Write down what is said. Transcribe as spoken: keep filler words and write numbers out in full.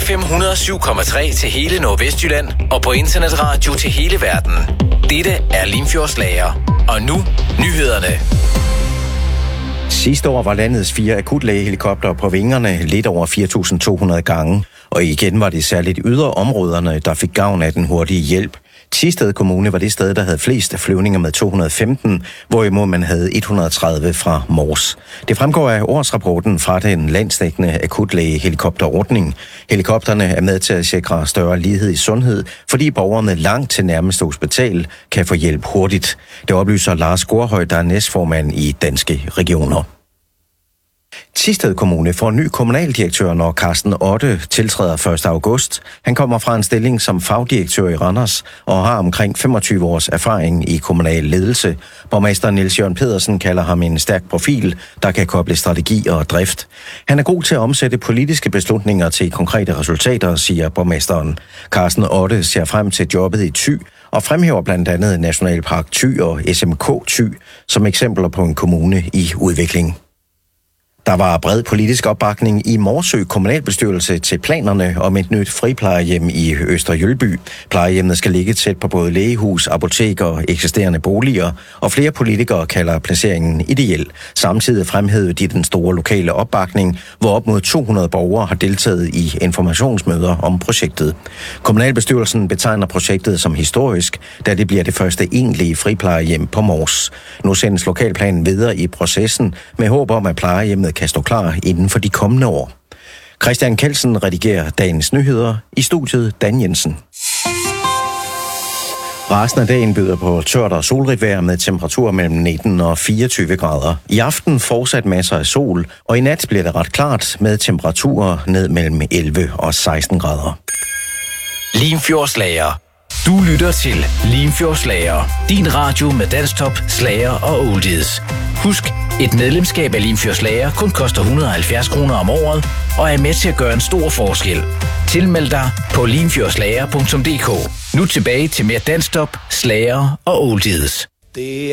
F M et hundrede og syv komma tre til hele Nordvestjylland og på internetradio til hele verden. Dette er Limfjordsslager. Og nu, nyhederne. Sidste år var landets fire akutlægehelikoptere på vingerne lidt over fire tusind to hundrede gange, og igen var det særligt ydre områderne, der fik gavn af den hurtige hjælp. Thisted Kommune var det sted, der havde flest flyvninger med to hundrede og femten, hvorimod man havde et hundrede og tredive fra Mors. Det fremgår af årsrapporten fra den landsdækkende akutlægehelikopterordning. Helikopterne er med til at sikre større lighed i sundhed, fordi borgerne langt til nærmeste hospital kan få hjælp hurtigt. Det oplyser Lars Gårdhøj, der er næstformand i Danske Regioner. Thisted Kommune får ny kommunaldirektør, når Carsten Otte tiltræder første august. Han kommer fra en stilling som fagdirektør i Randers og har omkring femogtyve års erfaring i kommunal ledelse. Borgmester Niels Jørgen Pedersen kalder ham en stærk profil, der kan koble strategi og drift. Han er god til at omsætte politiske beslutninger til konkrete resultater, siger borgmesteren. Carsten Otte ser frem til jobbet i Thy og fremhæver blandt andet Nationalpark Thy og S M K Thy som eksempler på en kommune i udvikling. Der var bred politisk opbakning i Morsø kommunalbestyrelse til planerne om et nyt friplejehjem i Øster Jølby. Plejehjemmet skal ligge tæt på både lægehus, apoteker og eksisterende boliger, og flere politikere kalder placeringen ideel. Samtidig fremhævede de den store lokale opbakning, hvor op mod to hundrede borgere har deltaget i informationsmøder om projektet. Kommunalbestyrelsen betegner projektet som historisk, da det bliver det første egentlige friplejehjem på Mors. Nu sendes lokalplanen videre i processen med håb om, at plejehjemmet kan stå klar inden for de kommende år. Christian Kelsen redigerer dagens nyheder. I studiet Dan Jensen. Resten af dagen byder på tørt og solrigt vejr med temperaturer mellem nitten og fireogtyve grader. I aften fortsat masser af sol, og i nat bliver det ret klart med temperaturer ned mellem elleve og seksten grader. Limfjordsslager. Du lytter til Limfjordsslager. Din radio med dansktop, slager og oldies. Husk, et medlemskab af Limfjordsslager kun koster et hundrede og halvfjerds kroner om året og er med til at gøre en stor forskel. Tilmeld dig på limfjordslager punktum d k. Nu tilbage til mere dansktop, slager og oldies. Det